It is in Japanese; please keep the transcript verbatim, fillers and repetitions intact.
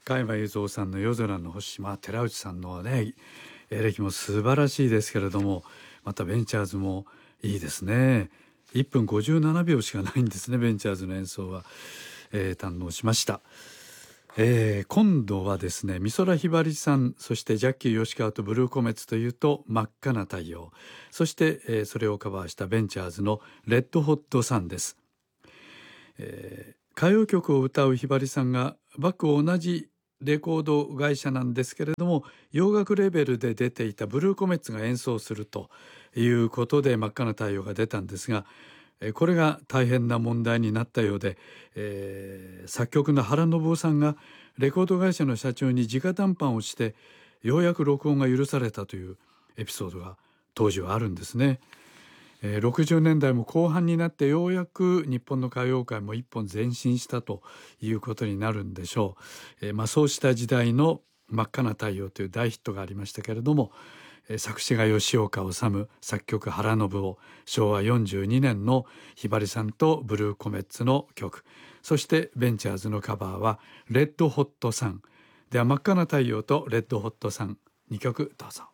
加山雄三さんの夜空の星、まあ、寺内さんのねエレキも素晴らしいですけれども、またベンチャーズもいいですね。いっぷんごじゅうななびょうしかないんですね、ベンチャーズの演奏は、えー、堪能しました。えー、今度はですね、美空ひばりさん、そしてジャッキー吉川とブルーコメッツというと真っ赤な太陽、そして、えー、それをカバーしたベンチャーズのレッドホットサンです。えー、歌謡曲を歌うひばりさんがバック同じレコード会社なんですけれども、洋楽レベルで出ていたブルーコメッツが演奏するということで真っ赤な太陽が出たんですが、これが大変な問題になったようで、えー、作曲の原信夫さんがレコード会社の社長に直談判をしてようやく録音が許されたというエピソードが当時はあるんですね。えー、ろくじゅうねんだいも後半になってようやく日本の歌謡界も一本前進したということになるんでしょう。えーまあ、そうした時代の真っ赤な太陽という大ヒットがありましたけれども、えー、作詞が吉岡治、作曲原信夫、しょうわよんじゅうにねんのひばりさんとブルーコメッツの曲、そしてベンチャーズのカバーはレッドホットサンでは、真っ赤な太陽とレッドホットサン、にきょくどうぞ。